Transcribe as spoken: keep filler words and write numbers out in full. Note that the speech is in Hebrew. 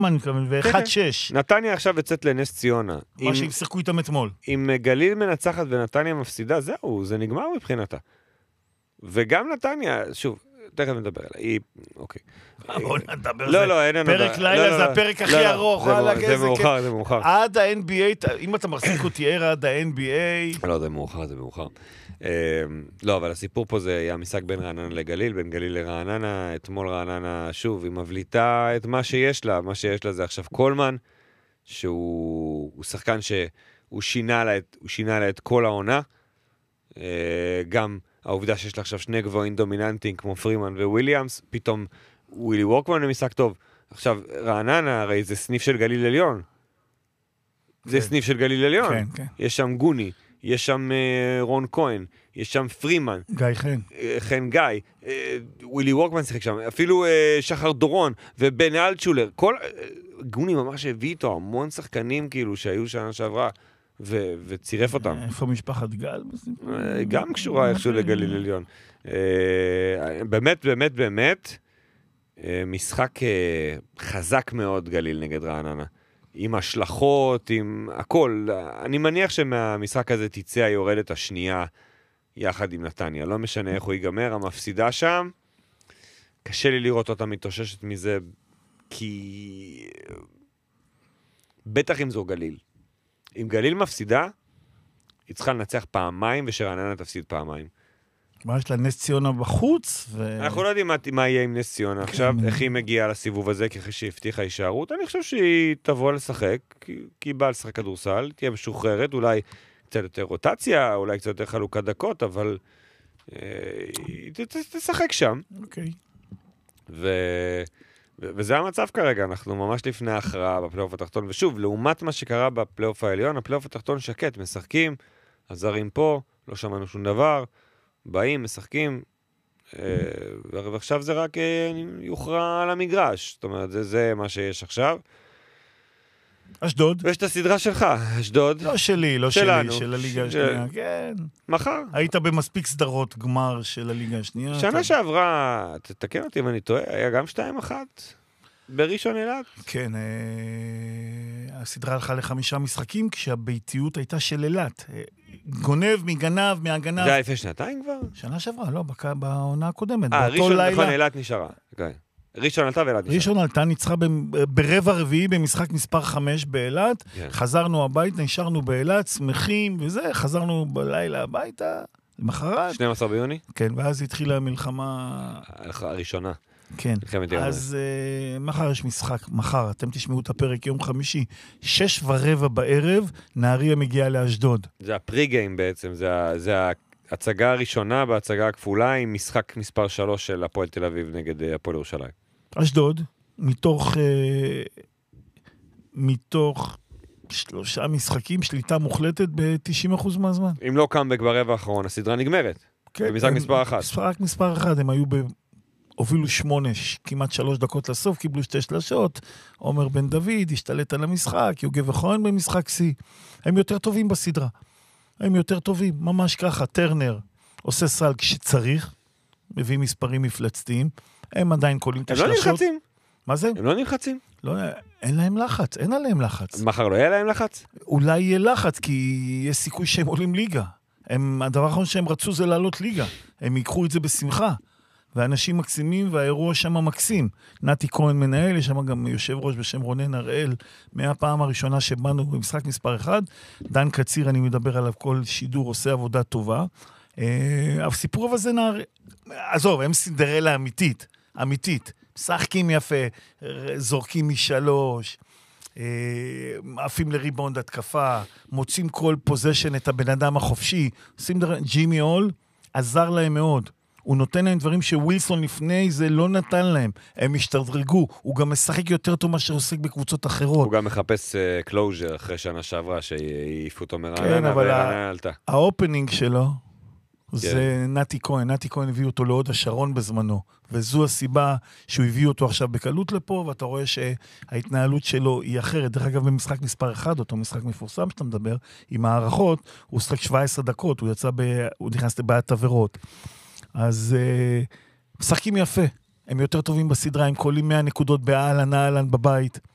ו-אחד שש. נתניה עכשיו יצאת לנס ציונה. מה שהם שיחקו איתם אתמול. אם גליל מנצחת ונתניה מפסידה, זהו, זה נגמר מבחינתה. וגם נתניה, שוב, תכף נדבר עליה, היא, אוקיי. בואו נדבר על לא, זה. לא, אין לנו... פרק לילה זה הפרק הכי ארוך. זה מאוחר, זה מאוחר. עד ה-אן בי איי, אם אתה מחזיק אותי ער עד ה-אן בי איי... לא, זה מאוחר, זה מאוחר. לא, אבל הסיפור פה זה היה משחק בין רעננה לגליל, בין גליל לרעננה, אתמול רעננה, שוב, היא מבליטה את מה שיש לה, מה שיש לה זה עכשיו קולמן, שהוא שחקן שהוא שינה לה את, הוא שינה לה את כל העונה, גם העובדה שיש לה עכשיו שני גבוהים דומיננטיים כמו פרימן וויליאמס, פתאום ווילי וורקמן למשחק טוב. עכשיו, רעננה הרי זה סניף של גליל עליון. זה סניף של גליל עליון. יש שם גוני, יש שם רון כהן, יש שם פרימן. גיא חן. חן גיא. ווילי וורקמן שיחק שם. אפילו שחר דורון ובן אלטשולר. כל... גוני ממש הביא איתו המון שחקנים כאילו שהיו שנה שעברה. ו- וצירף אותם. איפה משפחת גל? גם קשורה איכשהו לגליל עליון. באמת, באמת, באמת, משחק חזק מאוד גליל נגד רעננה. עם השלכות, עם הכל. אני מניח שמהמשחק הזה תצא היורדת השנייה יחד עם נתניה. לא משנה איך הוא ייגמר, המפסידה שם. קשה לי לראות אותה מתאוששת מזה, כי בטח אם זו גליל. אם גליל מפסידה, היא צריכה לנצח פעמיים, ושרעננה תפסיד פעמיים. מה יש לה, נס ציונה בחוץ? ו... אנחנו לא יודעים מה, מה יהיה עם נס ציונה. עכשיו, איך היא מגיעה לסיבוב הזה, ככה שהיא הבטיחה הישארות, אני חושב שהיא תבוא לשחק, כי, כי היא באה לשחק כדורסל, תהיה משוחררת, אולי קצת יותר רוטציה, אולי קצת יותר חלוקת דקות, אבל אה, היא ת, ת, תשחק שם. אוקיי. ו... וזה המצב כרגע, אנחנו ממש לפני ההכרעה בפלייאוף התחתון, ושוב, לעומת מה שקרה בפלייאוף העליון, הפלייאוף התחתון שקט, משחקים, הזרים פה, לא שמענו שום דבר, באים, משחקים, ועכשיו זה רק יוכרע על המגרש, זאת אומרת, זה, זה מה שיש עכשיו. אשדוד. ויש את הסדרה שלך, אשדוד. לא שלי, לא שלנו. שלי, של הליגה השנייה, כן. מחר. היית במספיק סדרות גמר של הליגה השנייה. שנה אתה... שעברה, תתקן אותי אם אני טועה, היה גם שתיים אחת בראשון אלעד. כן, אה, הסדרה הלכה לחמישה משחקים, כשהביתיות הייתה של אלעד. גונב, מגנב, מהגנב. זה היה לפני שנתיים כבר? שנה שעברה, לא, בק... בעונה הקודמת. אה, ראשון, לילה... נכון, אלעד נשארה. אוקיי. ראשון עלתה ואלעד נשארה. ראשון עלתה, ניצחה ברבע רביעי במשחק מספר חמש באלעד. כן. חזרנו הביתה, נשארנו באלעד, שמחים וזה, חזרנו בלילה הביתה, למחרת. שנים עשר ביוני? כן, ואז התחילה המלחמה... הראשונה. כן, אז uh, מחר יש משחק, מחר, אתם תשמעו את הפרק יום חמישי, שש ורבע בערב, נהריה מגיעה לאשדוד. זה הפרי-גיים בעצם, זה, זה ההצגה הראשונה בהצגה הכפולה, עם משחק מספר שלוש של הפועל תל אביב נגד הפועל ירושלים. אשדוד, מתוך, uh, מתוך שלושה משחקים, שליטה מוחלטת ב-תשעים אחוז מהזמן. אם לא קאמבק ברבע האחרון, הסדרה נגמרת. כן, במשחק הם, מספר אחת. משחק מספר אחת, הם היו ב... הובילו שמונה, כמעט שלוש דקות לסוף, קיבלו שתי שלשות, עומר בן דוד, השתלט על המשחק, יוגב וחון במשחק C. הם יותר טובים בסדרה. הם יותר טובים, ממש ככה. טרנר עושה סל כשצריך, מביא מספרים מפלצתיים, הם עדיין קולים את השלשות. הם לא נלחצים. מה זה? הם לא נלחצים. לא, אין להם לחץ, אין עליהם לחץ. מחר לא יהיה להם לחץ? אולי יהיה לחץ, כי יש סיכוי שהם עולים ליגה. הם, הדבר האחרון שהם רצו זה לעלות ליגה. הם ייקחו את זה בשמחה. ואנשים מקסימים, והאירוע שם מקסים. נתי כהן מנהל, יש שם גם יושב ראש בשם רונן הראל, מהפעם הראשונה שבאנו במשחק מספר אחד, דן קציר, אני מדבר עליו כל שידור, עושה עבודה טובה. הסיפור הזה זה נער... עזוב, הם סינדרלה אמיתית, אמיתית. משחקים יפה, זורקים משלוש, עפים לריבאונד התקפה, מוצאים כל פוזיישן את הבן אדם החופשי, עושים דבר... ג'ימי הול עזר להם מאוד. הוא נותן להם דברים שווילסון לפני זה לא נתן להם. הם השתדרגו. הוא גם משחק יותר טוב מה שעוסק בקבוצות אחרות. הוא גם מחפש קלוז'ר uh, אחרי שנה שעברה שהעיפו אותו מרעננה. כן, אבל האופנינג שלו זה נתי כהן. נתי כהן הביא אותו לעוד השרון בזמנו. וזו הסיבה שהוא הביא אותו עכשיו בקלות לפה, ואתה רואה שההתנהלות שלו היא אחרת. דרך אגב, במשחק מספר אחד, אותו משחק מפורסם שאתה מדבר, עם הערכות, הוא שחק שבע עשרה דקות, הוא יצא ב... הוא נכנס לבעיית עבירות. אז uh, משחקים יפה, הם יותר טובים בסדרה, הם קולים מאה נקודות באלן, אלן בבית,